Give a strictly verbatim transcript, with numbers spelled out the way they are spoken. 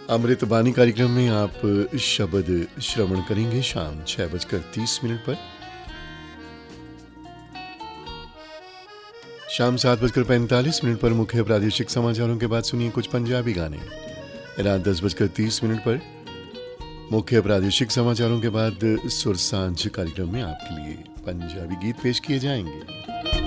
अमृत बानी कार्यक्रम में आप शब्द श्रवण करेंगे शाम छह बजकर तीस मिनट पर। शाम सात बजकर पैंतालीस मिनट पर मुख्य प्रादेशिक समाचारों के बाद सुनिए कुछ पंजाबी गाने। रात दस बजकर तीस मिनट पर मुख्य प्रादेशिक समाचारों के बाद सुर सांझ कार्यक्रम में आपके लिए पंजाबी गीत पेश किए जाएंगे।